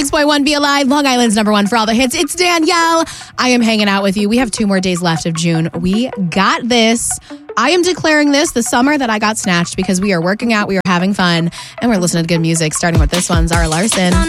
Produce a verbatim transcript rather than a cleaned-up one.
ninety-six point one Be Alive, Long Island's number one for all the hits. It's Danielle. I am hanging out with you. We have two more days left of June. We got this. I am declaring this the summer that I got snatched because we are working out, we are having fun, and we're listening to good music, starting with this one, Zara Larsson.